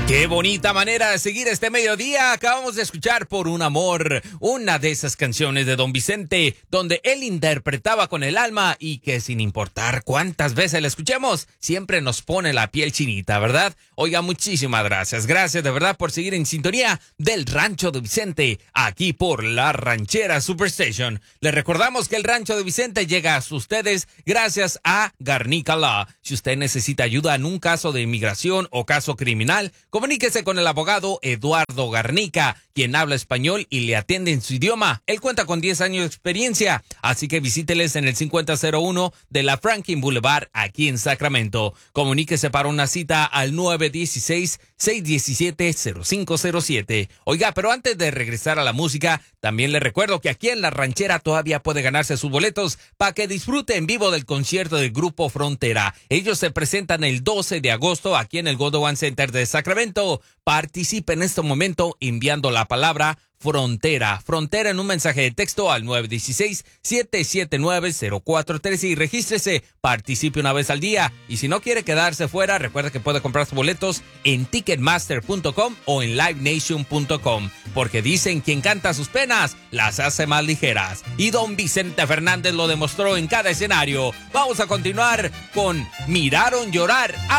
Qué bonita manera de seguir este mediodía. Acabamos de escuchar Por un Amor, una de esas canciones de Don Vicente, donde él interpretaba con el alma y que sin importar cuántas veces la escuchemos, siempre nos pone la piel chinita, ¿verdad? Oiga, muchísimas gracias. Gracias de verdad por seguir en sintonía del Rancho de Vicente, aquí por La Ranchera Superstation. Les recordamos que el Rancho de Vicente llega a ustedes gracias a Garnica Law. Si usted necesita ayuda en un caso de inmigración o caso criminal, comuníquese con el abogado Eduardo Garnica, quien habla español y le atiende en su idioma. Él cuenta con 10 años de experiencia, así que visíteles en el 5001 de la Franklin Boulevard, aquí en Sacramento. Comuníquese para una cita al 916-617-0507. Oiga, pero antes de regresar a la música, también le recuerdo que aquí en La Ranchera todavía puede ganarse sus boletos para que disfrute en vivo del concierto del Grupo Frontera. Ellos se presentan el 12 de agosto aquí en el Godowan Center de Sacramento. Participe en este momento enviando la palabra Frontera en un mensaje de texto al 916-779-0413 y regístrese. Participe una vez al día. Y si no quiere quedarse fuera, recuerda que puede comprar sus boletos en Ticketmaster.com o en LiveNation.com. Porque dicen quien canta sus penas las hace más ligeras. Y Don Vicente Fernández lo demostró en cada escenario. Vamos a continuar con Miraron Llorar